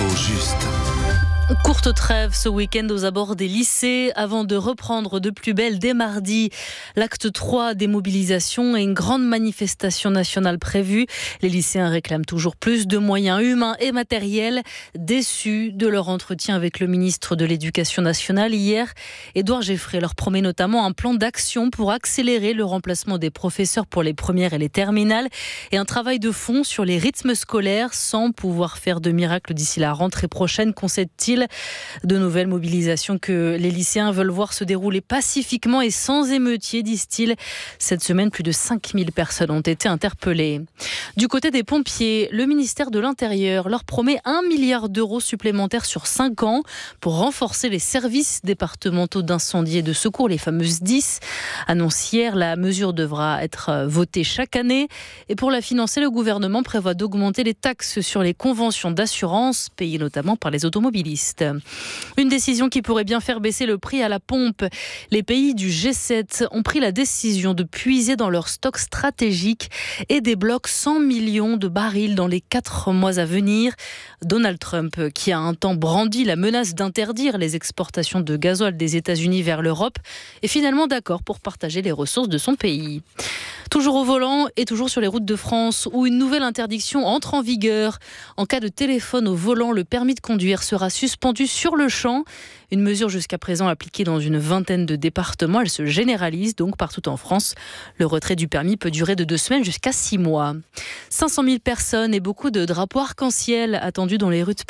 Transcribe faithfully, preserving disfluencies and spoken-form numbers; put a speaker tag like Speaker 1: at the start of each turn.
Speaker 1: L'info juste.
Speaker 2: Courte trêve ce week-end aux abords des lycées avant de reprendre de plus belle dès mardi. L'acte trois des mobilisations et une grande manifestation nationale prévue. Les lycéens réclament toujours plus de moyens humains et matériels. Déçus de leur entretien avec le ministre de l'Éducation nationale hier, Édouard Geffray leur promet notamment un plan d'action pour accélérer le remplacement des professeurs pour les premières et les terminales et un travail de fond sur les rythmes scolaires sans pouvoir faire de miracle d'ici la rentrée prochaine, concède-t-il. De nouvelles mobilisations que les lycéens veulent voir se dérouler pacifiquement et sans émeutiers, disent-ils. Cette semaine, plus de cinq mille personnes ont été interpellées. Du côté des pompiers, le ministère de l'Intérieur leur promet un milliard d'euros supplémentaires sur cinq ans pour renforcer les services départementaux d'incendie et de secours, les fameuses D I S. Annoncé hier, la mesure devra être votée chaque année. Et pour la financer, le gouvernement prévoit d'augmenter les taxes sur les conventions d'assurance, payées notamment par les automobilistes. Une décision qui pourrait bien faire baisser le prix à la pompe. Les pays du G sept ont pris la décision de puiser dans leurs stocks stratégiques et débloquent cent millions de barils dans les quatre mois à venir. Donald Trump, qui a un temps brandi la menace d'interdire les exportations de gasoil des États-Unis vers l'Europe, est finalement d'accord pour partager les ressources de son pays. Toujours au volant et toujours sur les routes de France où une nouvelle interdiction entre en vigueur. En cas de téléphone au volant, le permis de conduire sera suspendu sur le champ. Une mesure jusqu'à présent appliquée dans une vingtaine de départements. Elle se généralise donc partout en France. Le retrait du permis peut durer de deux semaines jusqu'à six mois. cinq cent mille personnes et beaucoup de drapeaux arc-en-ciel attendus dans les rues de